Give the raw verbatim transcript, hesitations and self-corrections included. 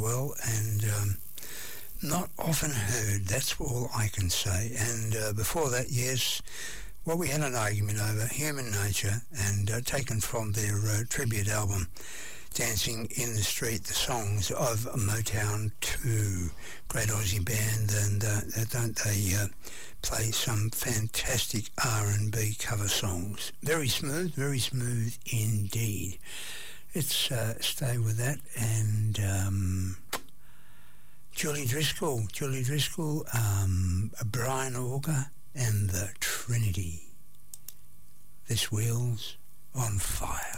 well, and um, not often heard, that's all I can say. And uh, before that, yes, well, we had an argument over Human Nature, and uh, taken from their uh, tribute album, Dancing in the Street, the songs of Motown two. Great Aussie band, and uh, don't they uh, play some fantastic R and B cover songs. Very smooth, very smooth indeed. Let's uh, stay with that, and um, Julie Driscoll, Julie Driscoll, um, Brian Auger, and the Trinity. This Wheels on Fire.